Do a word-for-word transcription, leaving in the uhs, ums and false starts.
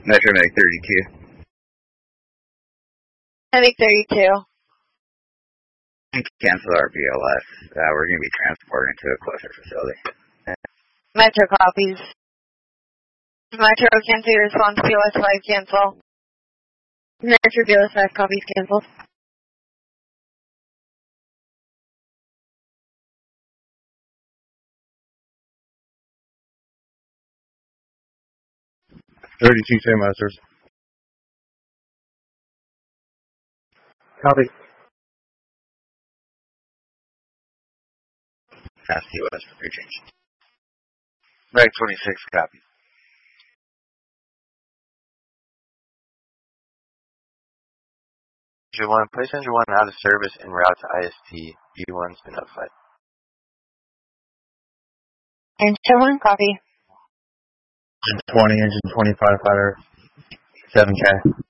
Metro Medic thirty-two. Medic thirty-two. Cancel our B L S. Uh, we're going to be transporting to a closer facility. Metro copies. Metro cancel your response. B L S five cancel. Metro B L S five copies canceled. thirty-two Tim Masters. Copy. Pass U S for change. Medic twenty-six, copy. Engine one, place engine one out of service en route to I S T. B one's been notified. Engine one, copy. Engine twenty, engine twenty-five, fighter, seven K.